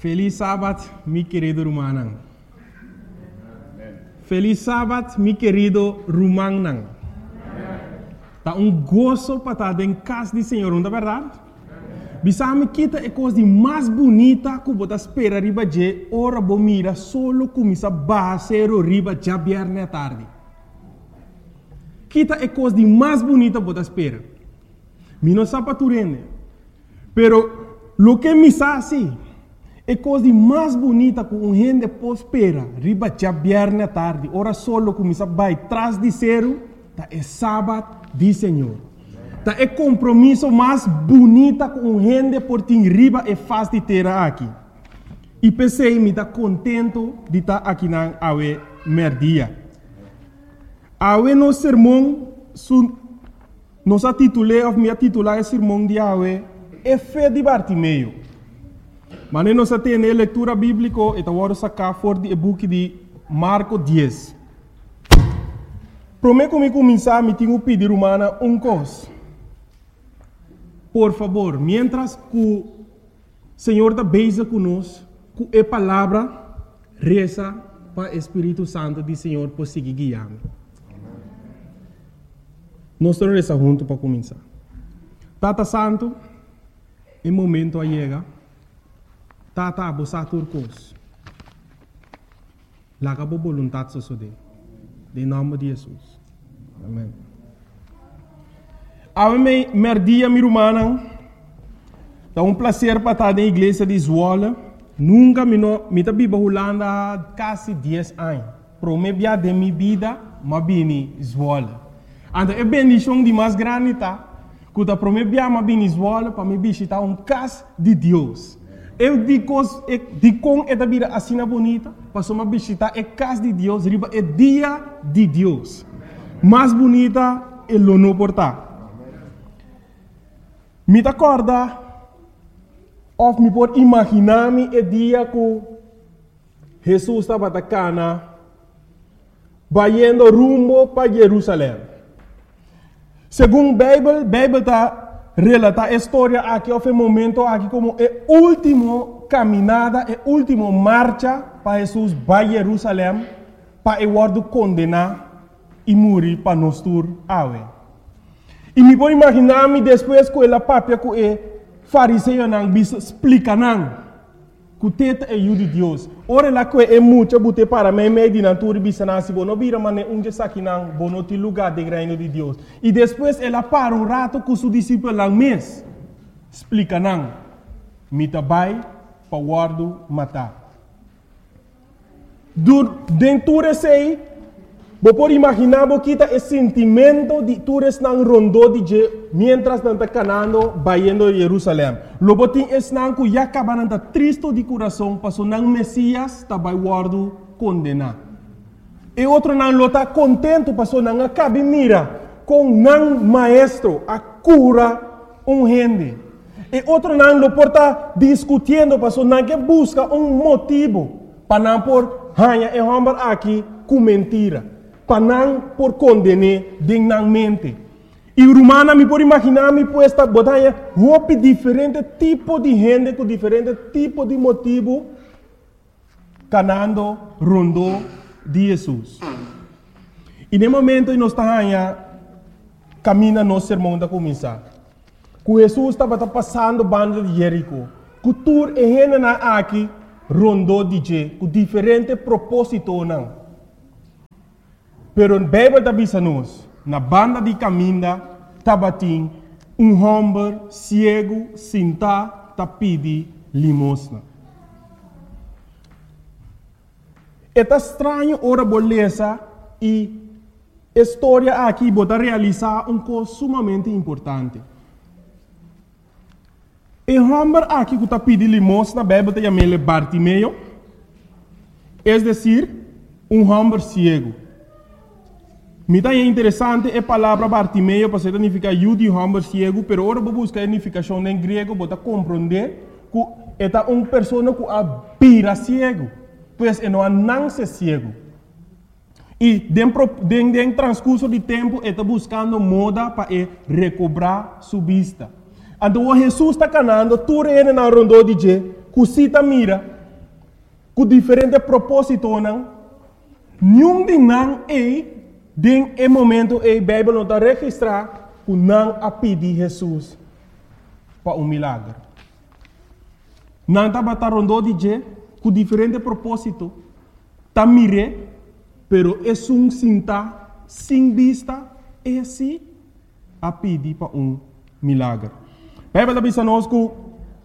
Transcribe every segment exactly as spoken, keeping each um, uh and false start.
Feliz sábado, mi querido Rumanang. Feliz sábado, mi querido Rumanang. Tá um gozo para estar em casa do Senhor, não é verdade? Bisame kita é coisa mais bonita que você espera riba de ora bo mira solo começa basero riba já viernes à tarde. Kita é coisa mais bonita que você espera. Mi não sabe para tu rende. Pero lo que me sabe é coisa mais bonita que um gente pode esperar riba já viernes à tarde. Ora solo começa vai trás de zero, tá é sábado do Senhor. Tá é compromisso mais bonita com um gente por ti riba é fácil de ter aqui. E pensei me tá contento de estar aqui na awe merdia. Awe no sermão su nossa titulei of minha titular é sermão de awe é fé de Bartimeu. Mas nós temos a leitura bíblica e agora sacar fora do book de Marcos dez. Prometo que começar me tenho pedir humana um coisa. Por favor, mientras que o Senhor está beija conosco, que a palavra reza para o Espírito Santo do Senhor por seguir guiando. Nós estamos rezando juntos para começar. Tata Santo, em momento a chega, Tata abusar turcos. Laga por vontade sosode. Em nome de Jesus. Amém. Ame merdia mi rumana. É um prazer para estar na igreja de Zwolle. Nunca me no me tabiba Holanda quase dez anos. Promebia de minha vida, mas bini Zwolle. Anda é bendição de mais grande tá. Quando promebia mas bini Zwolle para me visitar um casa de Deus. Eu digo de com é da vida assim bonita, para me visitar é casa de Deus, riba é dia de Deus. Mais bonita é o no portar. Me acorda, ou me pode imaginar-me o dia que Jesus estava na cana, vai indo rumo para Jerusalém. Segundo a Bíblia, a Bíblia está relata a história aqui, houve um momento aqui como a última caminhada, a última marcha para Jesus para Jerusalém, para o word condenar e morrer para nós tur awe. E me pode imaginar-me depois que ela papia que o fariseu não bisa explica não que o teta é o de Deus. Ora lá que é muito bote para mim meio de natura bisa não se bono vira mas um dia aqui não bono te lugar de reino de Deus. E depois ela para um rato com seu discípulo lá mês explica não me tabai para guardo matar. Dentro desse você pode imaginar que esse sentimento de todos não rondou de mientras não está canando vaindo a Jerusalém. Logo tem esse não que já acaba não triste de coração, passou não Messias está vai guardo condenar. E outro não lo está contente, passou não acaba mira com não maestro a cura um gente. E outro não lo porta discutindo, passou não que busca um motivo para não por hanha e homem aqui com mentira. Para não por condenar dignamente. E romana me pode imaginar me puesta botanha roupa diferente tipo de gente com diferente tipo de motivo canando rondo de Jesus. E no momento que nós estamos caminhando nosso sermão da começar. Que Jesus estava passando banda de Jerico. Que tur e gente na aqui rondo de je com diferente propósito não. Pero a Bíblia está dizendo, na banda de caminho, tabatim, um homem cego, sentado, está pedindo limosna. É estranho, ora, beleza, e a história aqui pode realizar uma coisa sumamente importante. O homem aqui que está pedindo limosna, a Bíblia está chamando Bartimeu, é decir, um homem cego. Me é interessante a palavra Bartimeu, para significar eu de homem cego, mas agora vou buscar a significação em grego para compreender que é uma pessoa que abira cego, pois é não nasce cego. E dentro do transcurso de tempo, está buscando moda para recobrar sua vista. Então, Jesus está canando, tudo ele na rondo de je, que cita mira, com diferentes propósitos, não? Nenhum de não é, den é momento é a Bíblia não está registrar que não a pedir Jesus para um milagre. Não está batendo de dizer com diferentes propósitos, está mire, pero é um cinta, sem vista, é assim a pedir para um milagre. A Bíblia diz a nós que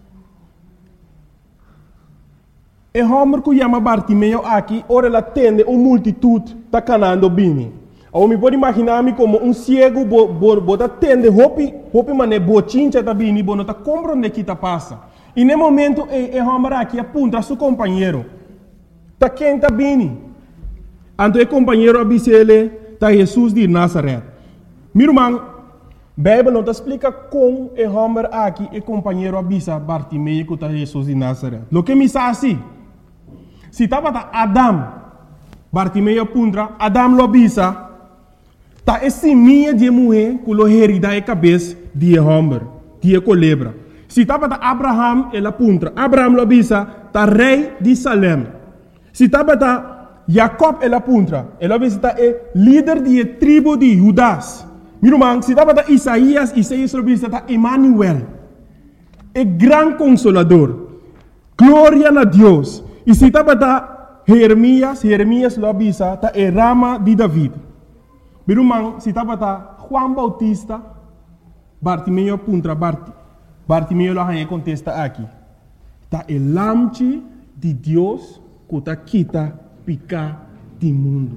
e homem que chama Bartimeu aqui, ora ela tende uma multitude está canando bem. Eu me pode imaginar-me como um cego, bota tende, hopi, hopi mané, bochincha tá bem, bo não tá compreendendo que tá passa. E no momento, e homem aqui aponta a seu companheiro, tá quem tá bem. Então o companheiro avisa ele, tá Jesus de Nazaré. Meu irmão, a Bíblia não te explica como o homem aqui, o companheiro avisa Bartimeu que tá Jesus de Nazaré. Lo que me diz assim, se estava Adam, Bartimeu apunta, Adam lo avisa, tá esse minha de mulher que lo herida a cabeça de homem, de colebra. Se estava Abraham, ele apunta, Abraham lo avisa, tá rei de Salem. Se estava Jacob, ele apunta, ele avisa, tá é líder de tribo de Judas. Meu irmão, se estava Isaías, Isaías lo avisa, tá Emmanuel, é grande consolador, glória a Deus. E se estava Jeremias, Jeremias lo avisa, tá é rama de David. Meu irmão, se estava Juan Bautista, Bartimeu apunta, Bart, Bartimeu lo arranha contesta aqui. Tá é lamche de Deus que tá quita picar do mundo.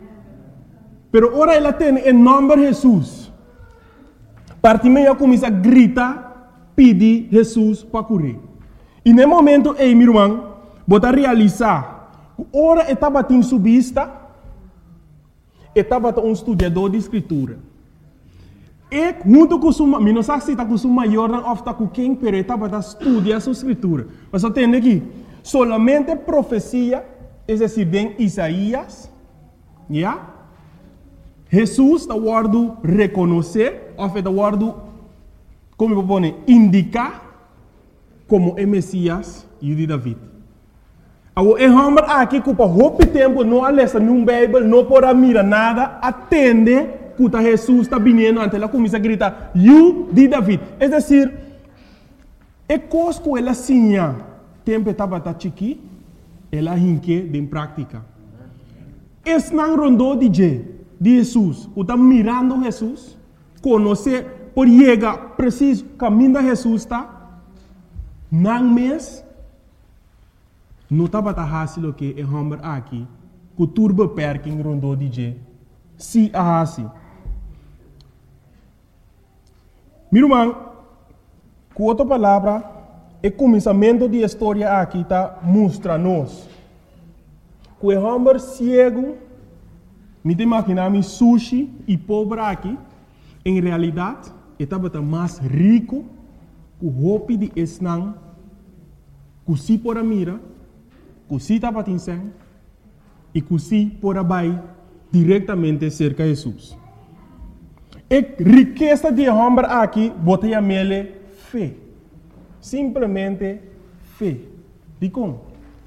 Pero ora ela tem em nome de Jesus. Bartimeu começa a gritar, pedir Jesus para curar. E no momento, ei, meu irmão, bota realizar, ora estava em subista, estava um estudador de escritura. E junto com o maior, não sei se está com o maior ou está com quem, mas estava a estudar a sua escritura. Mas você tem aqui, solamente profecia, é decir, em Isaías, yeah? Jesus está guardando reconhecer, ou está guardando, como eu vou indicar, como é Messias e de David. O homem aqui que por muito tempo não alessa num Bíblia, não pode mirar nada, atende que Jesus está vindo ante ela começa a gritar, you de David. É decir, é coisa que ela sinha, tempo estava tá chiqui, ela hinque em prática. Esse não rondou de Jesus, que está mirando Jesus, conhecer, por chegar preciso, caminho de Jesus está, não mês, não estava fácil que é homem aqui, que turba perking rondou de se a assim. Meu irmão, com outra palavra, o começamento da história aqui está mostra-nos que o homem cego, me imaginar sushi e pobre aqui, em realidade, estava mais rico que o roupa de esnang, que se por a mira, que se estava tinseng, e que se por a bai diretamente cerca de Jesus. A riqueza de homem aqui, botei a mele fé. Simplesmente fé. De como?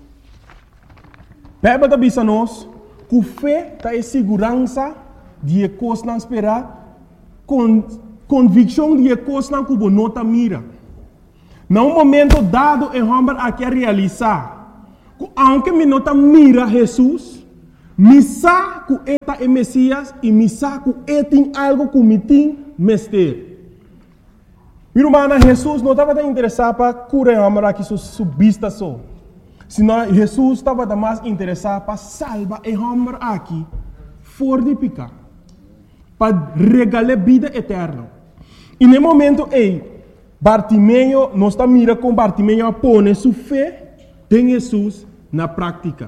A Bíblia diz a nós que fé está em segurança de coisas não esperar, com convicção de coisas não que não está mira. Num momento dado, o homem aqui a realizar, que aunque me não está mira Jesus, me sabe que é o Messias e me sabe que é tem algo que me tem mestre. Meu irmão, Jesus não estava interessado para curar o homem aqui subista só. Senão Jesus estava mais interessado para salvar o homem aqui fora de picar. Para regalar vida eterna. E no momento, ei, Bartimeu, nós estamos mirando com Bartimeu a pôr sua fé em Jesus na prática.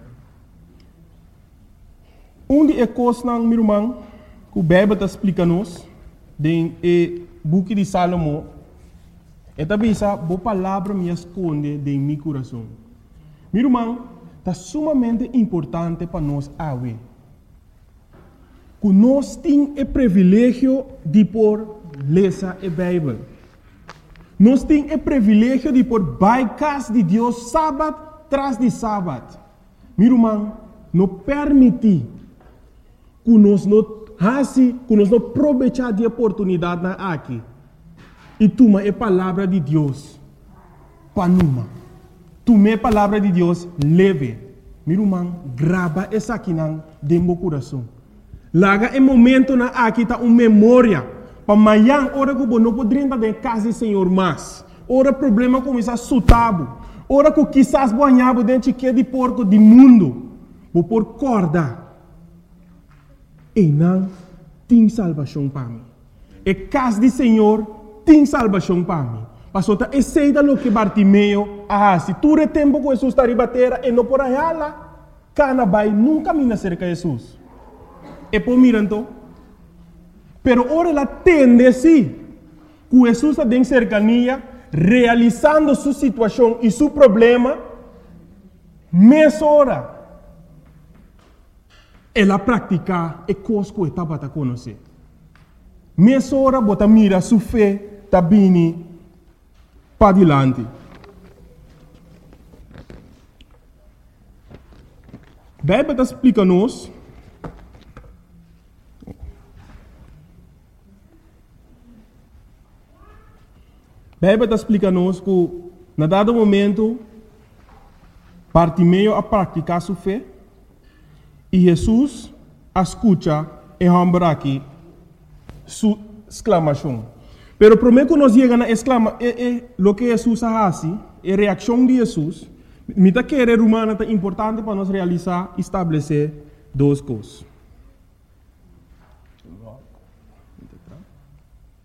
Um de coisas, meu irmão, que o Bíblia está explicando-nos, no book de Salomão, é também essa boa palavra me esconde em meu coração. Meu irmão, está sumamente importante para nós ver que nós temos o privilégio de por ler a Bíblia. Nós temos o privilégio de por baixar de Deus sábado tras de sábado. Meu irmão, não permite que nós não façam, que nós não aproveitar de oportunidade na aqui. E toma a palavra de Deus para numa. Toma a palavra de Deus leve. Meu irmão, grava essa aqui dentro do coração. Laga em momento na aqui tá uma memória. Para amanhã, hora que você não pode entrar em casa do Senhor mais. Ora problema começa a sutabo. Ora que quizás banhava dentro de porco do mundo. Vou por corda. E não tem salvação para mim. E casa do Senhor tem salvação para mim. Pastor, tá aceita lo que Bartimeu ah, se tu é tempo que Jesus está ribatera e não por aí lá, cana vai nunca mina cerca de Jesus. E por miranto, pero ora ela tende sim, que Jesus está em cercania, realizando sua situação e seu problema, mês hora, ela pratica e coisa que estava a conhecer. Mês hora, bota mira sua fé, tá bem para adiante. Bíblia está explicando-nos Bíblia está explicando-nos que, na dado momento, Bartimeu a praticar sua fé e Jesus a escuta e lembra aqui sua exclamação. Pero primeiro que nós chegamos a exclamar, é, é, o que Jesus faz, a reação de Jesus, me está querendo humana é importante para nós realizar e estabelecer duas coisas.